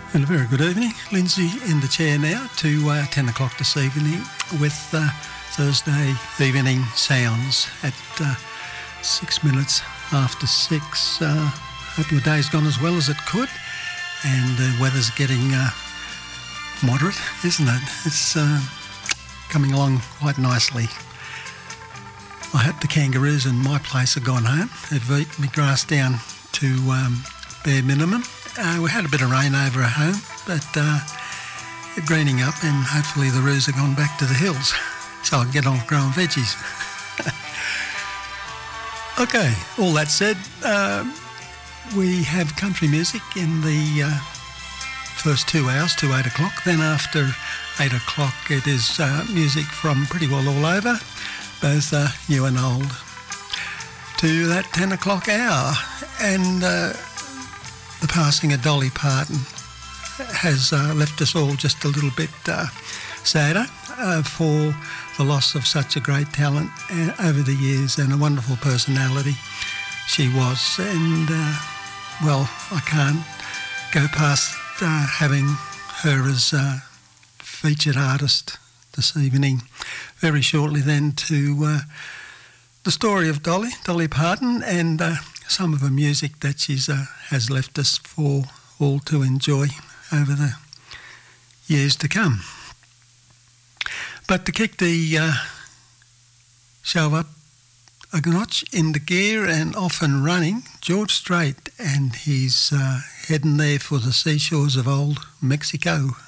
And a very good evening. Lindsay in the chair now to 10 o'clock this evening with Thursday evening sounds at 6 minutes after 6. Hope your day's gone as well as it could. And the weather's getting moderate, isn't it? It's coming along quite nicely. I hope the kangaroos in my place have gone home. They've eaten my grass down to bare minimum. We had a bit of rain over at home, but greening up, and hopefully the roos have gone back to the hills so I can get on growing veggies. Okay, all that said, we have country music in the first 2 hours to 8 o'clock. Then after 8 o'clock it is music from pretty well all over, both new and old, to that 10 o'clock hour. And the passing of Dolly Parton has left us all just a little bit sadder for the loss of such a great talent over the years, and a wonderful personality she was. And, well, I can't go past having her as featured artist this evening. Very shortly then to the story of Dolly Parton, and some of the music that she has left us for all to enjoy over the years to come. But to kick the show up a notch in the gear and off and running, George Strait, and he's heading there for the seashores of old Mexico.